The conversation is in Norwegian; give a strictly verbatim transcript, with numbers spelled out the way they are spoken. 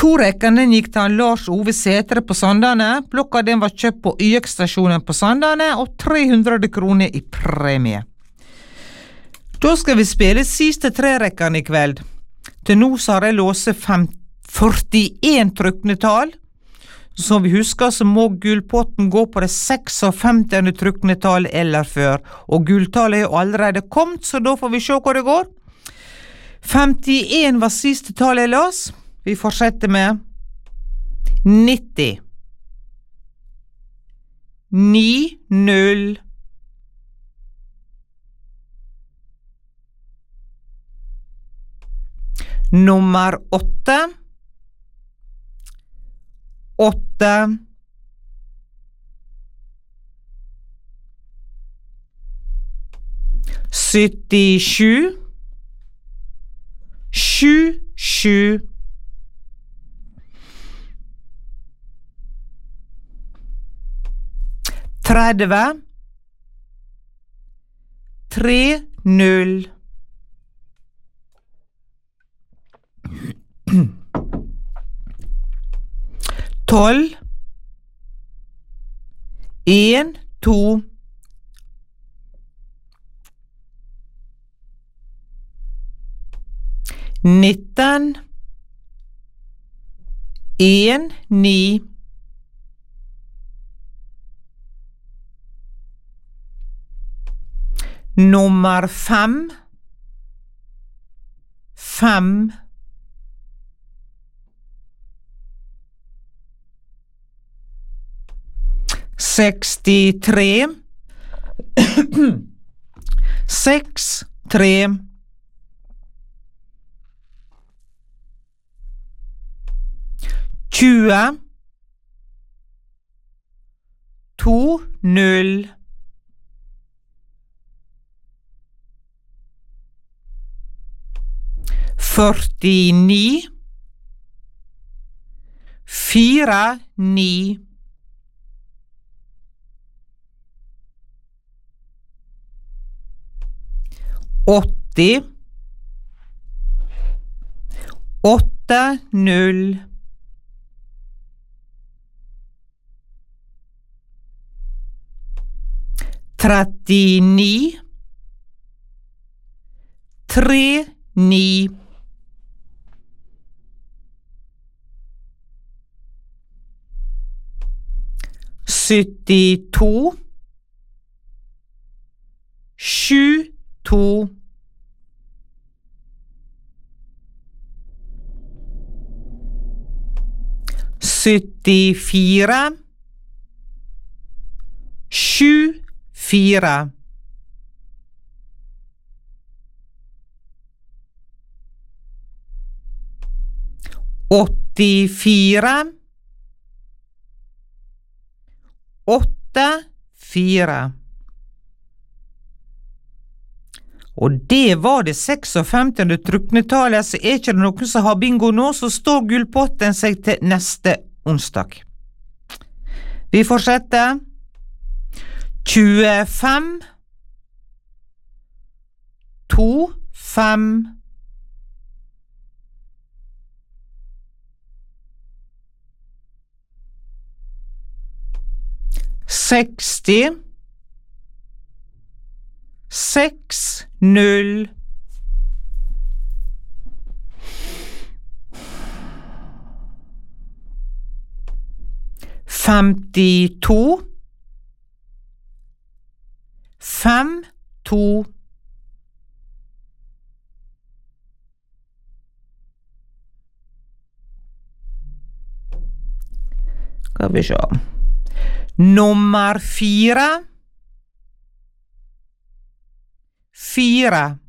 To rekken den gikk til Lars Ove Sætre på Sandane. Blokka den var kjøpt på Y X-stasjonen på Sandane, og tre hundre kroner i premie. Da skal vi spille siste tre rekken i kveld. Til nå så har jeg låst førtien trykne tall. Som vi husker så må gullpotten gå på det femtiseks trykne tall eller før. Og gulltallet er jo allerede kommet, så da får vi se hva det går. femtien var siste tallet jeg lås. Vi fortsetter med nitti. Ni, null. Nummer åtte. Åtte. Syttisju. Sju, sju. Tredve. Tre, null. Tolv. En, to. Nitten. En, ni. Nummer fem. Fem. Sekstitre. Seks, tre. Tjue. To, null. Førtini. Fire, ni. Åtti. Åtte, null. Trettini. Tre, ni. Syttito. Sju, to. Syttifire. Sju, fire. Åttifire. Åtte, fire. Og det var det femtiseks trykne tallet, så er ikke det noen som har bingo nå, så står gullpotten seg til neste onsdag. Vi fortsetter. tjuefem. To, fem. Seksti. Seks, null. Femtito. Fem, to. Skal vi se. Nummer fire. Fire.